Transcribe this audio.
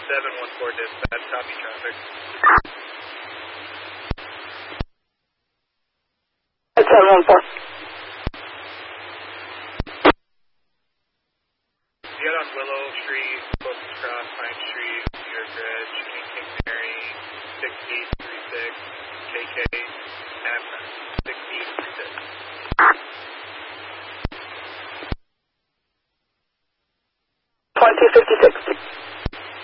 714 dispatch, copy traffic. 714. Get on Willow Street, Wilson Cross, Pine Street, New York Ridge, King Mary, 6836, KK, M, 6836. 2256.